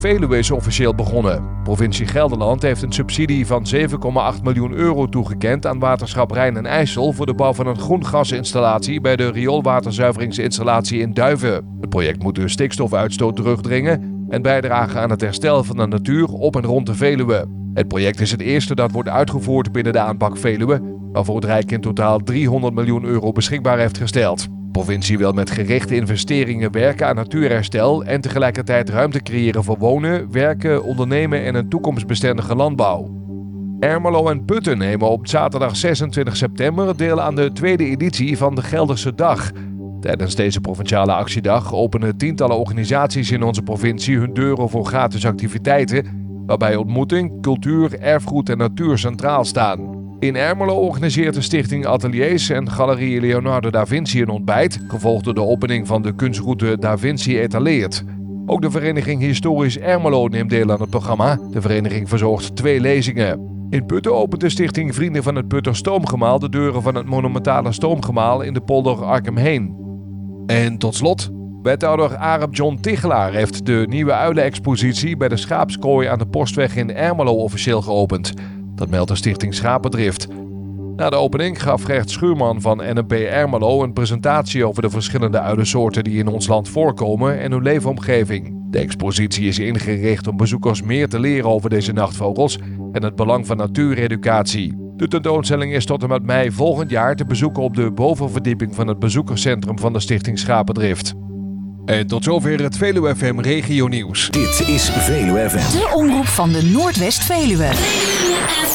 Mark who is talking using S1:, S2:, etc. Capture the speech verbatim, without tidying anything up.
S1: Veluwe is officieel begonnen. Provincie Gelderland heeft een subsidie van zeven komma acht miljoen euro toegekend aan Waterschap Rijn en IJssel voor de bouw van een groengasinstallatie bij de rioolwaterzuiveringsinstallatie in Duiven. Het project moet de stikstofuitstoot terugdringen en bijdragen aan het herstel van de natuur op en rond de Veluwe. Het project is het eerste dat wordt uitgevoerd binnen de aanpak Veluwe, waarvoor het Rijk in totaal driehonderd miljoen euro beschikbaar heeft gesteld. De provincie wil met gerichte investeringen werken aan natuurherstel en tegelijkertijd ruimte creëren voor wonen, werken, ondernemen en een toekomstbestendige landbouw. Ermelo en Putten nemen op zaterdag zesentwintig september deel aan de tweede editie van de Gelderse Dag. Tijdens deze provinciale actiedag openen tientallen organisaties in onze provincie hun deuren voor gratis activiteiten, waarbij ontmoeting, cultuur, erfgoed en natuur centraal staan. In Ermelo organiseert de stichting Ateliers en Galerie Leonardo da Vinci een ontbijt, gevolgd door de opening van de kunstroute Da Vinci Etaleert. Ook de vereniging Historisch Ermelo neemt deel aan het programma. De vereniging verzorgt twee lezingen. In Putten opent de stichting Vrienden van het Putter Stoomgemaal de deuren van het monumentale stoomgemaal in de polder Arkhemheen. En tot slot, wethouder Arep John Tichelaar heeft de nieuwe uilenexpositie bij de Schaapskooi aan de Postweg in Ermelo officieel geopend. Dat meldt de stichting Schapendrift. Na de opening gaf Gert Schuurman van N M P Ermelo een presentatie over de verschillende uilensoorten die in ons land voorkomen en hun leefomgeving. De expositie is ingericht om bezoekers meer te leren over deze nachtvogels en het belang van natuureducatie. De tentoonstelling is tot en met mei volgend jaar te bezoeken op de bovenverdieping van het bezoekerscentrum van de stichting Schapendrift. En tot zover het Veluwe F M Regio Nieuws.
S2: Dit is Veluwe F M.
S3: De omroep van de Noordwest Veluwe.